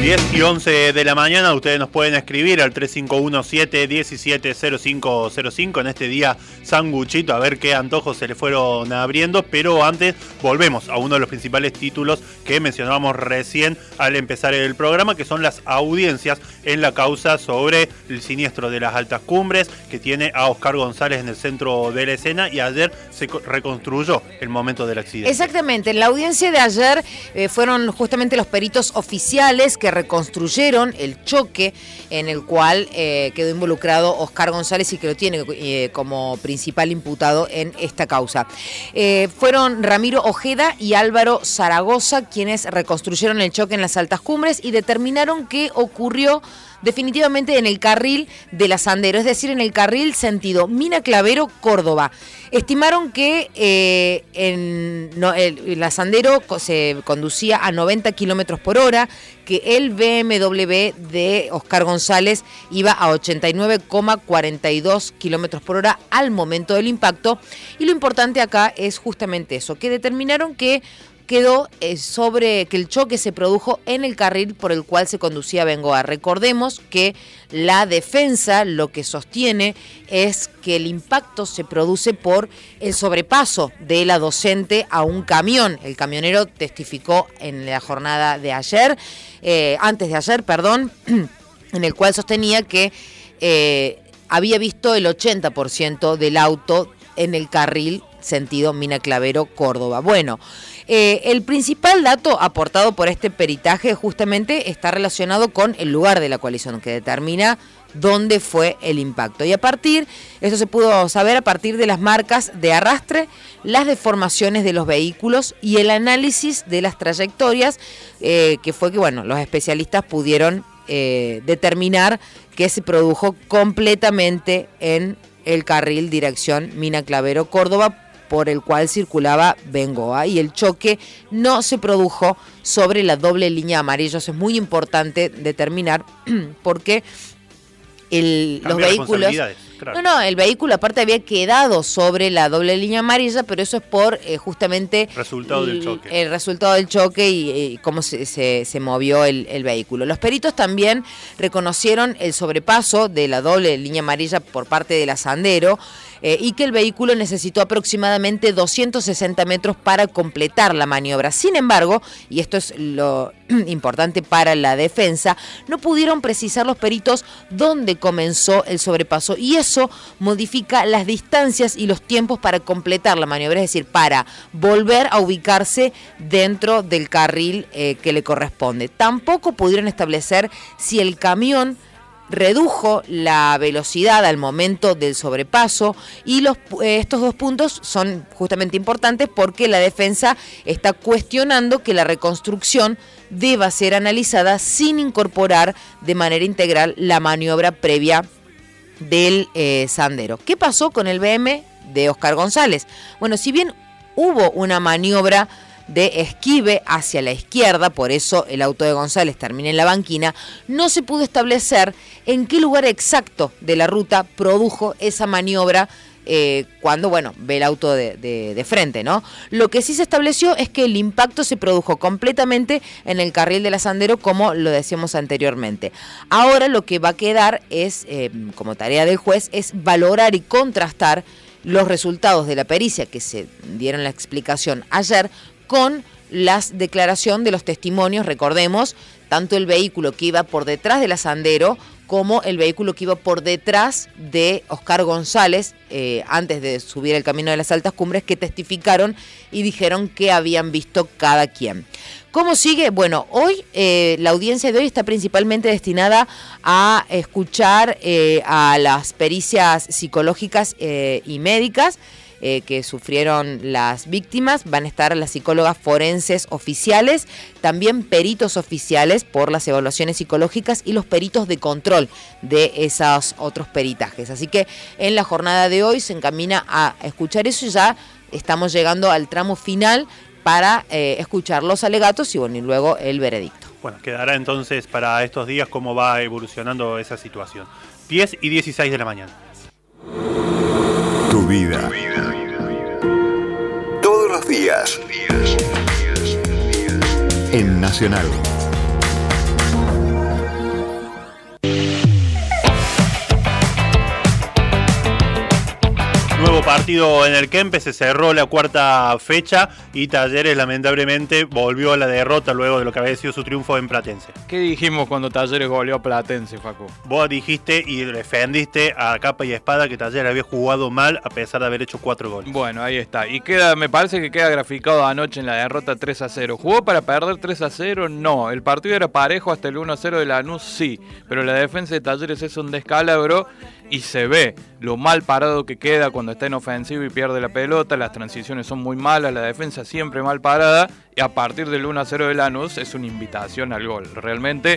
10 y 11 de la mañana, ustedes nos pueden escribir al 3517-170505 en este día sanguchito, a ver qué antojos se le fueron abriendo, pero antes volvemos a uno de los principales títulos que mencionábamos recién al empezar el programa, que son las audiencias en la causa sobre el siniestro de las altas cumbres, que tiene a Oscar González en el centro de la escena, y ayer se reconstruyó el momento del accidente. Exactamente, en la audiencia de ayer fueron justamente los peritos oficiales que reconstruyeron el choque en el cual quedó involucrado Oscar González y que lo tiene como principal imputado en esta causa. Fueron Ramiro Ojeda y Álvaro Zaragoza quienes reconstruyeron el choque en las altas cumbres y determinaron que ocurrió definitivamente en el carril de la Sandero, es decir, en el carril sentido Mina Clavero, Córdoba. Estimaron que la Sandero se conducía a 90 kilómetros por hora, que el BMW de Oscar González iba a 89,42 kilómetros por hora al momento del impacto. Y lo importante acá es justamente eso, que determinaron que quedó sobre que el choque se produjo en el carril por el cual se conducía Bengoa. Recordemos que la defensa lo que sostiene es que el impacto se produce por el sobrepaso de la docente a un camión. El camionero testificó en la jornada de ayer, antes de ayer, en el cual sostenía que había visto el 80% del auto en el carril sentido Mina Clavero, Córdoba. Bueno, el principal dato aportado por este peritaje justamente está relacionado con el lugar de la colisión, que determina dónde fue el impacto. Y esto se pudo saber a partir de las marcas de arrastre, las deformaciones de los vehículos y el análisis de las trayectorias, que fue que, los especialistas pudieron determinar que se produjo completamente en el carril dirección Mina Clavero, Córdoba, por el cual circulaba Bengoa, y el choque no se produjo sobre la doble línea amarilla. Eso es muy importante determinar porque los vehículos... Claro. El vehículo aparte había quedado sobre la doble línea amarilla, pero eso es por justamente el resultado del choque y cómo se movió el vehículo. Los peritos también reconocieron el sobrepaso de la doble línea amarilla por parte de la Sandero, y que el vehículo necesitó aproximadamente 260 metros para completar la maniobra. Sin embargo, y esto es lo importante para la defensa, no pudieron precisar los peritos dónde comenzó el sobrepaso, y eso modifica las distancias y los tiempos para completar la maniobra, es decir, para volver a ubicarse dentro del carril que le corresponde. Tampoco pudieron establecer si el camión redujo la velocidad al momento del sobrepaso, y estos dos puntos son justamente importantes porque la defensa está cuestionando que la reconstrucción deba ser analizada sin incorporar de manera integral la maniobra previa del Sandero. ¿Qué pasó con el BM de Oscar González? Bueno, si bien hubo una maniobra de esquive hacia la izquierda, por eso el auto de González termina en la banquina, no se pudo establecer en qué lugar exacto de la ruta produjo esa maniobra cuando, ve el auto de frente, ¿no? Lo que sí se estableció es que el impacto se produjo completamente en el carril de la Sandero, como lo decíamos anteriormente. Ahora lo que va a quedar es, como tarea del juez, es valorar y contrastar los resultados de la pericia que se dieron la explicación ayer con las declaraciones de los testimonios. Recordemos, tanto el vehículo que iba por detrás de la Sandero como el vehículo que iba por detrás de Oscar González antes de subir el camino de las altas cumbres, que testificaron y dijeron que habían visto cada quien. ¿Cómo sigue? Bueno, hoy la audiencia de hoy está principalmente destinada a escuchar a las pericias psicológicas y médicas que sufrieron las víctimas. Van a estar las psicólogas forenses oficiales, también peritos oficiales por las evaluaciones psicológicas y los peritos de control de esos otros peritajes. Así que en la jornada de hoy se encamina a escuchar eso, y ya estamos llegando al tramo final para escuchar los alegatos y luego el veredicto. Bueno, quedará entonces para estos días cómo va evolucionando esa situación. 10 y 16 de la mañana. Tu vida. Todos los días. En Nacional. partido en el Kempe, se cerró la cuarta fecha y Talleres lamentablemente volvió a la derrota luego de lo que había sido su triunfo en Platense. ¿Qué dijimos cuando Talleres goleó a Platense, Facu? Vos dijiste y defendiste a capa y espada que Talleres había jugado mal a pesar de haber hecho 4 goles. Bueno, ahí está. Y me parece que queda graficado anoche en la derrota 3-0. ¿Jugó para perder 3-0? No. El partido era parejo hasta el 1-0 de Lanús, sí. Pero la defensa de Talleres es un descalabro y se ve lo mal parado que queda cuando está en ofensivo y pierde la pelota. Las transiciones son muy malas, la defensa siempre mal parada. Y a partir del 1-0 de Lanús es una invitación al gol. Realmente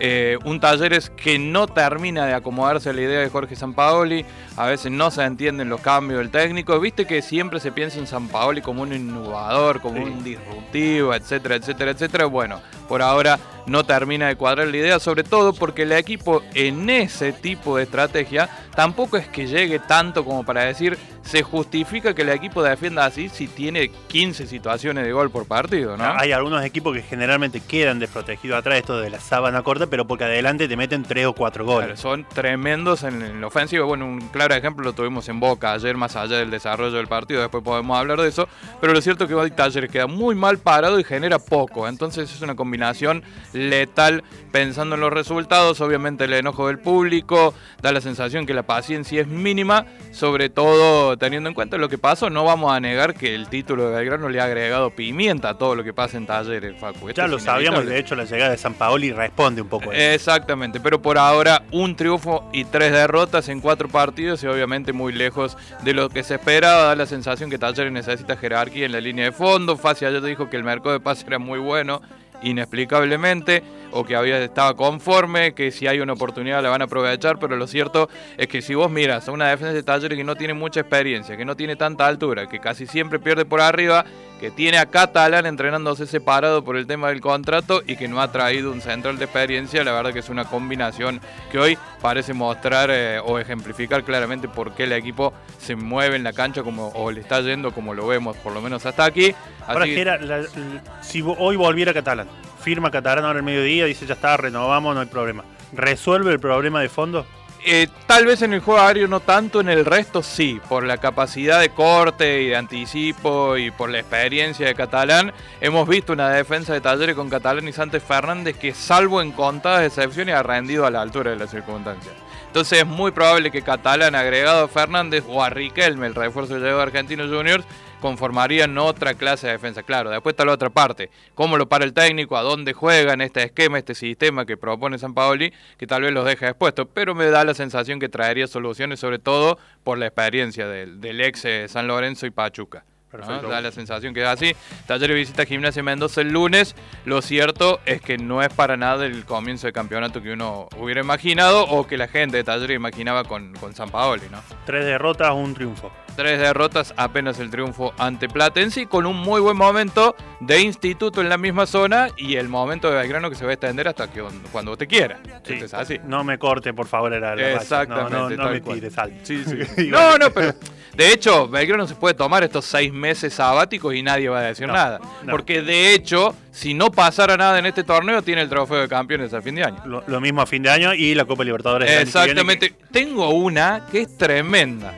un Talleres que no termina de acomodarse a la idea de Jorge Sampaoli. A veces no se entienden los cambios del técnico. Viste que siempre se piensa en Sampaoli como un innovador, como un disruptivo, etcétera, etcétera, etcétera. Bueno, por ahora no termina de cuadrar la idea, sobre todo porque el equipo en ese tipo de estrategia tampoco es que llegue tanto como para decir se justifica que el equipo defienda así si tiene 15 situaciones de gol por partido, ¿no? Hay algunos equipos que generalmente quedan desprotegidos atrás, esto de la sábana corta, pero porque adelante te meten 3 o 4 goles. Claro, son tremendos en la ofensiva. Bueno, un claro ejemplo lo tuvimos en Boca ayer, más allá del desarrollo del partido, después podemos hablar de eso, pero lo cierto es que hoy Talleres queda muy mal parado y genera poco, entonces es una combinación letal pensando en los resultados. Obviamente el enojo del público, da la sensación que la paciencia es mínima, sobre todo teniendo en cuenta lo que pasó. No vamos a negar que el título de Belgrano le ha agregado pimienta a todo lo que pasa en Talleres, Facu. Ya lo sabíamos, de hecho la llegada de Sampaoli responde un poco a eso. Exactamente, pero por ahora un triunfo y 3 derrotas en 4 partidos y obviamente muy lejos de lo que se esperaba. Da la sensación que Talleres necesita jerarquía en la línea de fondo. Fassi ayer dijo que el mercado de pases era muy bueno, inexplicablemente, o que estaba conforme, que si hay una oportunidad la van a aprovechar, pero lo cierto es que si vos miras a una defensa de Talleres que no tiene mucha experiencia, que no tiene tanta altura, que casi siempre pierde por arriba, que tiene a Catalán entrenándose separado por el tema del contrato y que no ha traído un central de experiencia, la verdad que es una combinación que hoy parece mostrar o ejemplificar claramente por qué el equipo se mueve en la cancha o le está yendo como lo vemos, por lo menos hasta aquí. Ahora, si hoy volviera Catalán, firma Catalán ahora al mediodía, dice ya está, renovamos, no hay problema. ¿Resuelve el problema de fondo? Tal vez en el juego aéreo no tanto, en el resto sí, por la capacidad de corte y de anticipo y por la experiencia de Catalán. Hemos visto una defensa de Talleres con Catalán y Santos Fernández que, salvo en contadas excepciones, ha rendido a la altura de las circunstancias. Entonces es muy probable que Catalán, agregado a Fernández o a Riquelme, el refuerzo llegado de Argentinos Juniors, conformarían otra clase de defensa. Claro, después está la otra parte, cómo lo para el técnico, a dónde juega en este esquema, este sistema que propone Sampaoli, que tal vez los deja expuestos, pero me da la sensación que traería soluciones, sobre todo por la experiencia del ex San Lorenzo y Pachuca. ¿No? Da la sensación que es así. Talleres visita Gimnasia Mendoza el lunes. Lo cierto es que no es para nada el comienzo de campeonato que uno hubiera imaginado o que la gente de Talleres imaginaba con Sampaoli, ¿no? 3 derrotas, un triunfo. 3 derrotas, apenas el triunfo ante Platense, con un muy buen momento de Instituto en la misma zona y el momento de Belgrano que se va a extender hasta que cuando usted quiera. Sí. Es así. No me corte, por favor, era la exactamente. No me tires algo. Sí. No, pero de hecho, Belgrano se puede tomar estos 6 meses sabáticos y nadie va a decir nada. No. Porque de hecho, si no pasara nada en este torneo, tiene el trofeo de campeones a fin de año. Lo mismo a fin de año y la Copa Libertadores. Exactamente. Tengo una que es tremenda.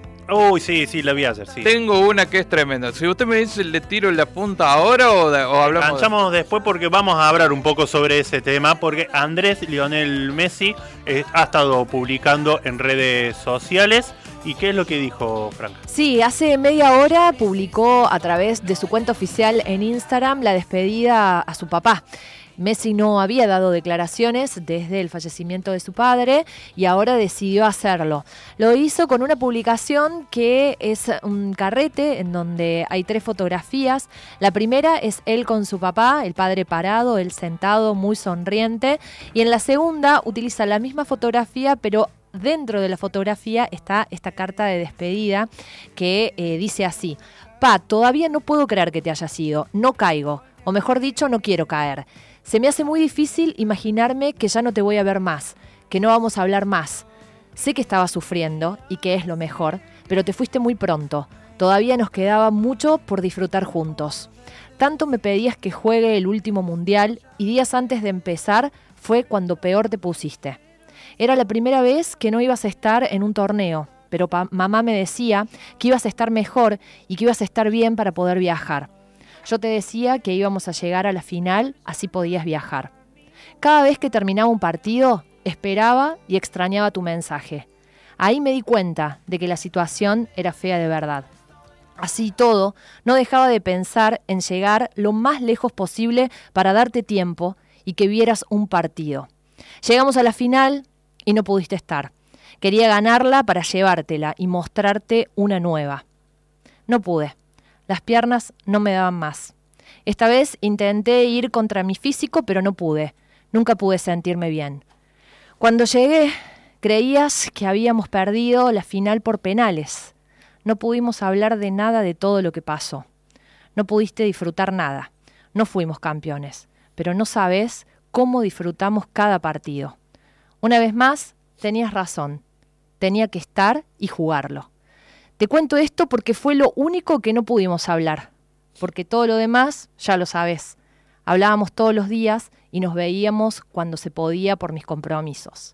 Uy, sí, la vi ayer, sí. Tengo una que es tremenda. Si usted me dice, ¿le tiro la punta ahora o hablamos? Enganchamos después porque vamos a hablar un poco sobre ese tema, porque Andrés Lionel Messi ha estado publicando en redes sociales. ¿Y qué es lo que dijo Franca? Sí, hace media hora publicó a través de su cuenta oficial en Instagram la despedida a su papá. Messi no había dado declaraciones desde el fallecimiento de su padre y ahora decidió hacerlo. Lo hizo con una publicación que es un carrete en donde hay 3 fotografías. La primera es él con su papá, el padre parado, él sentado, muy sonriente. Y en la segunda utiliza la misma fotografía, pero dentro de la fotografía está esta carta de despedida que dice así: Pa, todavía no puedo creer que te hayas ido, no caigo, o mejor dicho, no quiero caer. Se me hace muy difícil imaginarme que ya no te voy a ver más, que no vamos a hablar más. Sé que estabas sufriendo y que es lo mejor, pero te fuiste muy pronto. Todavía nos quedaba mucho por disfrutar juntos. Tanto me pedías que juegue el último mundial y días antes de empezar fue cuando peor te pusiste. Era la primera vez que no ibas a estar en un torneo. pero mamá me decía que ibas a estar mejor y que ibas a estar bien para poder viajar. Yo te decía que íbamos a llegar a la final, así podías viajar. Cada vez que terminaba un partido, esperaba y extrañaba tu mensaje. Ahí me di cuenta de que la situación era fea de verdad. Así todo, no dejaba de pensar en llegar lo más lejos posible para darte tiempo y que vieras un partido. Llegamos a la final y no pudiste estar. Quería ganarla para llevártela y mostrarte una nueva. No pude. Las piernas no me daban más. Esta vez intenté ir contra mi físico, pero no pude. Nunca pude sentirme bien. Cuando llegué, creías que habíamos perdido la final por penales. No pudimos hablar de nada de todo lo que pasó. No pudiste disfrutar nada. No fuimos campeones, pero no sabes cómo disfrutamos cada partido. Una vez más, tenías razón. Tenía que estar y jugarlo. Te cuento esto porque fue lo único que no pudimos hablar, porque todo lo demás ya lo sabes. Hablábamos todos los días y nos veíamos cuando se podía por mis compromisos.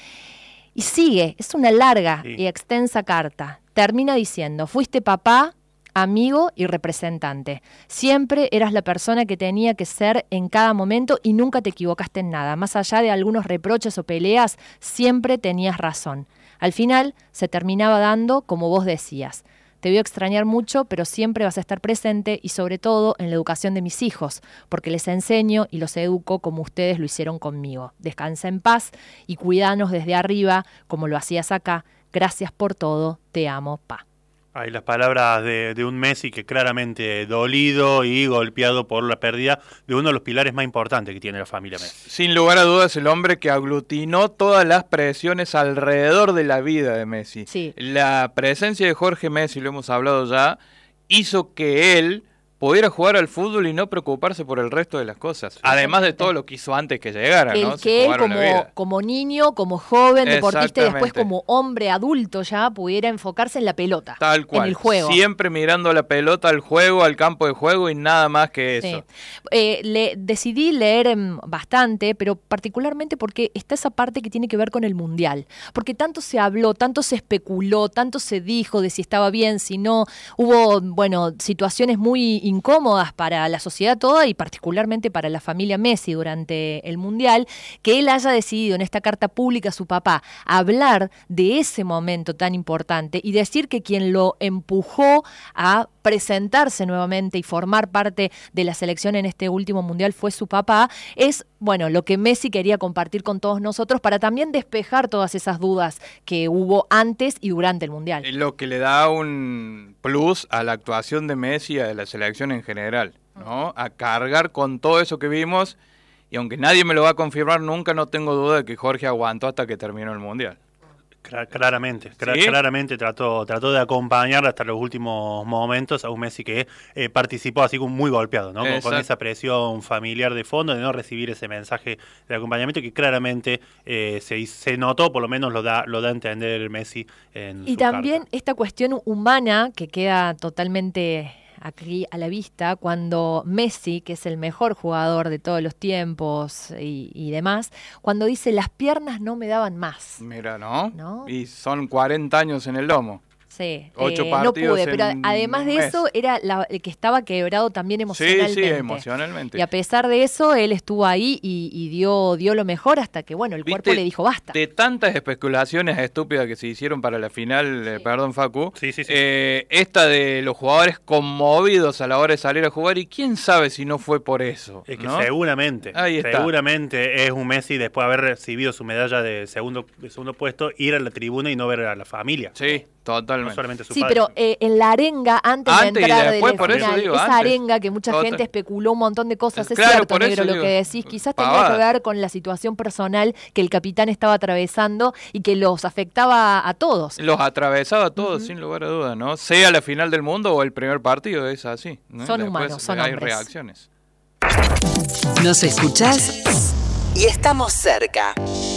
Y sigue, es una larga y extensa carta. Termina diciendo, fuiste papá, amigo y representante. Siempre eras la persona que tenía que ser en cada momento y nunca te equivocaste en nada. Más allá de algunos reproches o peleas, siempre tenías razón. Al final se terminaba dando como vos decías. Te voy a extrañar mucho, pero siempre vas a estar presente y sobre todo en la educación de mis hijos, porque les enseño y los educo como ustedes lo hicieron conmigo. Descansa en paz y cuidanos desde arriba como lo hacías acá. Gracias por todo, te amo, pa. Hay las palabras de un Messi que claramente dolido y golpeado por la pérdida de uno de los pilares más importantes que tiene la familia Messi. Sin lugar a dudas, el hombre que aglutinó todas las presiones alrededor de la vida de Messi. Sí. La presencia de Jorge Messi, lo hemos hablado ya, hizo que él pudiera jugar al fútbol y no preocuparse por el resto de las cosas. Además de todo lo que hizo antes que llegara, ¿no? Que él como niño, como joven, deportista y después como hombre adulto ya pudiera enfocarse en la pelota. Tal cual. En el juego. Siempre mirando a la pelota, al juego, al campo de juego y nada más que eso. Decidí leer bastante, pero particularmente porque está esa parte que tiene que ver con el Mundial. Porque tanto se habló, tanto se especuló, tanto se dijo de si estaba bien, si no. Hubo, situaciones muy incómodas para la sociedad toda y particularmente para la familia Messi durante el Mundial, que él haya decidido en esta carta pública a su papá hablar de ese momento tan importante y decir que quien lo empujó a presentarse nuevamente y formar parte de la selección en este último Mundial fue su papá, es lo que Messi quería compartir con todos nosotros para también despejar todas esas dudas que hubo antes y durante el Mundial. Lo que le da un plus a la actuación de Messi y a la selección en general, ¿no? A cargar con todo eso que vimos, y aunque nadie me lo va a confirmar nunca, no tengo duda de que Jorge aguantó hasta que terminó el Mundial. Claramente trató de acompañar hasta los últimos momentos a un Messi que participó así como muy golpeado, ¿no? Con esa presión familiar de fondo de no recibir ese mensaje de acompañamiento que claramente se notó, por lo menos lo da a entender Messi en y también carta. Esta cuestión humana que queda totalmente aquí a la vista cuando Messi, que es el mejor jugador de todos los tiempos y demás, cuando dice las piernas no me daban más. Mira, ¿no? Y son 40 años en el lomo. Sí, 8 partidos no pude, pero además de mes. Eso era el que estaba quebrado también emocionalmente. Sí, emocionalmente. Y a pesar de eso, él estuvo ahí y dio lo mejor hasta que, el cuerpo le dijo basta. De tantas especulaciones estúpidas que se hicieron para la final, perdón Facu, esta de los jugadores conmovidos a la hora de salir a jugar, y quién sabe si no fue por eso. Es que seguramente es un Messi después de haber recibido su medalla de segundo puesto, ir a la tribuna y no ver a la familia. Sí. Totalmente. No solamente su padre. Pero en la arenga, antes de entrar de la final, esa arenga que mucha gente especuló un montón de cosas, es cierto, Negro, lo que decís, quizás tenía que ver con la situación personal que el capitán estaba atravesando y que los afectaba a todos. Los atravesaba a todos, sin lugar a duda, ¿no? Sea la final del mundo o el primer partido, es así, ¿no? Son humanos, son hay hombres. Reacciones. Nos escuchás y estamos cerca.